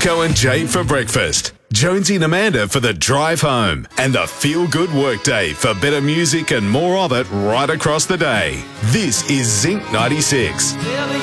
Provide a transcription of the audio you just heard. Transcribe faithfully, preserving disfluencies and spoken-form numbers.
Wilco and Jade for breakfast, Jonesy and Amanda for the drive home, and the feel-good workday for better music and more of it right across the day. This is Zinc ninety-six.